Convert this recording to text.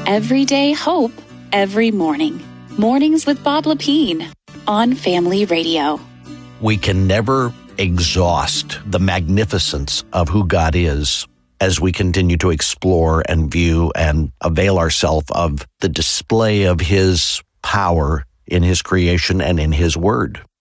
Everyday hope, every morning. Mornings with Bob Lepine on Family Radio. We can never exhaust the magnificence of who God is as we continue to explore and view and avail ourselves of the display of His power in His creation and in His Word.